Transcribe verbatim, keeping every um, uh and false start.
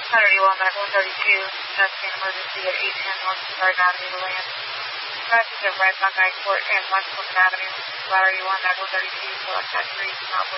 Saturday one, Mac one thirty-two, testing emergency at eight ten North Garden Avenue to land. Traffic at Red Buckeye Court and West Pleasant Avenue. Saturday one, Mac one thirty-two, select that three, not